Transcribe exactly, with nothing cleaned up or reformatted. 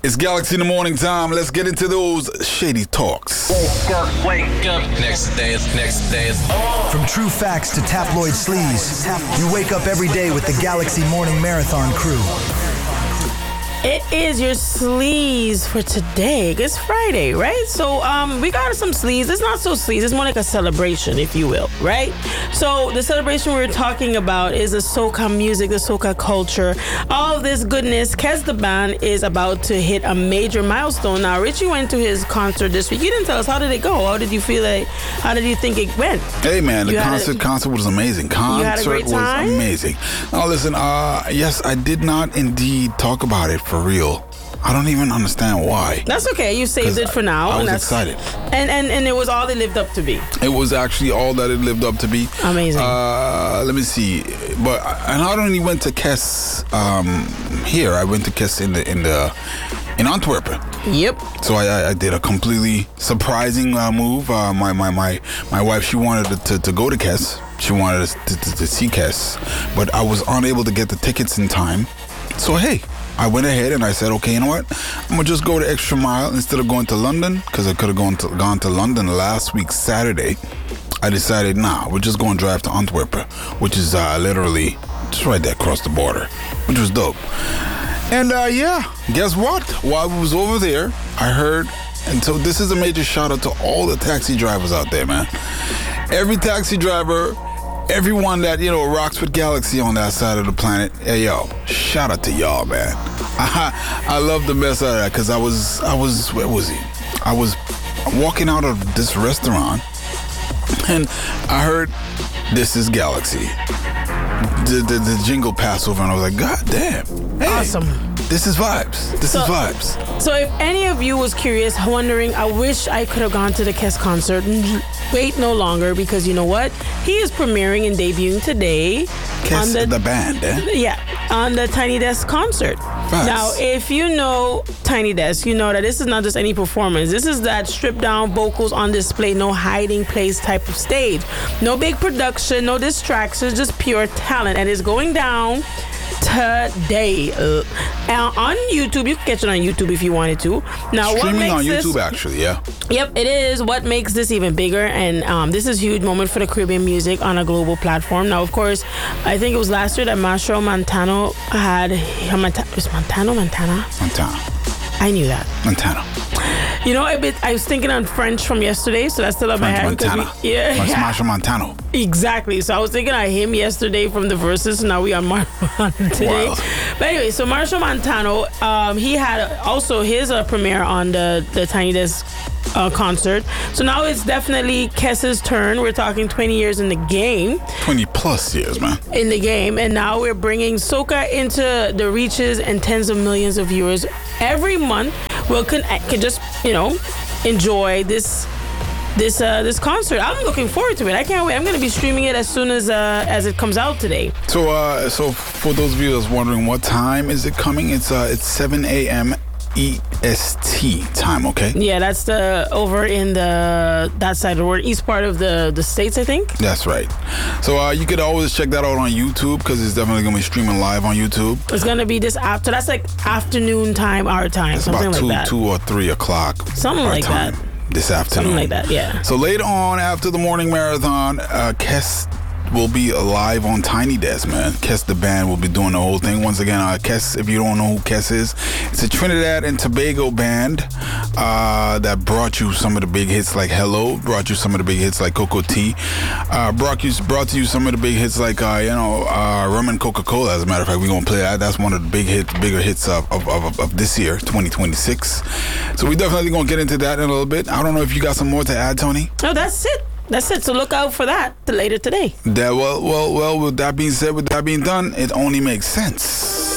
It's Galaxy in the morning time. Let's get into those shady talks. Wake up, wake up. Next day is next day is on. From true facts to tabloid sleaze, you wake up every day with the Galaxy Morning Marathon crew. It is your sleaze for today. It's Friday, right? So um, we got some sleaze. It's not so sleaze. It's more like a celebration, if you will, right? So the celebration we're talking about is the soca music, the soca culture, all of this goodness. Kes the band is about to hit a major milestone. Now, Richie went to his concert this week. You didn't tell us. How did it go? How did you feel like? How did you think it went? Hey, man, the You had concert a- concert was amazing. Concert You had a great was time? amazing. Now, listen, uh, yes, I did not indeed talk about it for real. I don't even understand why. That's okay. You saved 'Cause it for now. I was and that's, excited. And, and and it was all it lived up to be. It was actually all that it lived up to be. Amazing. Uh, let me see. But I not only went to Kes um, here, I went to Kes in the in the in Antwerp. Yep. So I, I- I did a completely surprising uh, move. Uh, my, my my my wife, she wanted to, to, to go to Kes. She wanted us to, to, to see Kes, but I was unable to get the tickets in time. So hey, I went ahead and I said, okay, you know what? I'm gonna just go the extra mile instead of going to London, because I could have gone to gone to London last week Saturday. I decided, nah, we're just going to drive to Antwerp, which is uh, literally just right there across the border, which was dope. And uh, yeah, guess what? While I was over there, I heard, and so this is a major shout out to all the taxi drivers out there, man. Every taxi driver, everyone that, you know, rocks with Galaxy on that side of the planet, hey, yo, shout out to y'all, man. I, I love the mess out of that, because I was, I was, where was he? I was walking out of this restaurant, and I heard, this is Galaxy. The, the, the jingle passed over, and I was like, God damn. Hey, Awesome. This is vibes. This So- is vibes. So if any of you was curious, wondering, I wish I could have gone to the Kes concert. Wait no longer, because you know what? He is premiering and debuting today. Kes, on the, band, eh? Yeah, on the Tiny Desk concert. Facts. Now, if you know Tiny Desk, you know that this is not just any performance. This is that stripped down vocals on display, no hiding place type of stage. No big production, no distractions, just pure talent. And it's going down today. Uh, and on YouTube, you can catch it on YouTube if you wanted to. Now, what Streaming makes on this, YouTube, actually, yeah. Yep, it is. What makes this even bigger, and um, this is a huge moment for the Caribbean music on a global platform. Now, of course, I think it was last year that Machel Montano had. Was Montano Montana? Montana. I knew that. Montana. You know, a bit, I was thinking on French from yesterday, so that's still on my French head. 'cause Montana. we- yeah, Mas- yeah. Marshall Montano. Exactly. So I was thinking of him yesterday from the verses. Now we are Marshall today. Wild. But anyway, so Marshall Montano, um, he had also his uh, premiere on the the Tiny Desk uh, concert. So now it's definitely Kes's turn. We're talking twenty years in the game, twenty plus years, man. in the game, and now we're bringing soca into the reaches and tens of millions of viewers every month. We'll can, can just you know enjoy this. This uh, this concert, I'm looking forward to it. I can't wait. I'm going to be streaming it as soon as uh, as it comes out today. So, uh, so for those of you that's wondering what time is it coming, it's uh, it's seven a.m. E S T time, okay? Yeah, that's the over in the that side of the world, east part of the the states, I think. That's right. So uh, you could always check that out on YouTube, because it's definitely gonna be streaming live on YouTube. It's gonna be this after. That's like afternoon time, our time, It's something about two, like that. two or three o'clock. Something our like time that. This afternoon. Something like that, yeah. So later on, after the morning marathon, uh, Kes will be live on Tiny Desk, man. Kes the band will be doing the whole thing. Once again, uh, Kes, if you don't know who Kes is, it's a Trinidad and Tobago band uh, that brought you some of the big hits like Hello, brought you some of the big hits like Cocoa Tea, uh, brought you brought to you some of the big hits like uh, you know uh, Rum and Coca-Cola. As a matter of fact, we're gonna play that. That's one of the big hits, bigger hits of of, of, of this year, twenty twenty-six. So we definitely gonna get into that in a little bit. I don't know if you got some more to add, Tony. No, that's it. That's it. So look out for that later today. That well, well, well. With that being said, with that being done, it only makes sense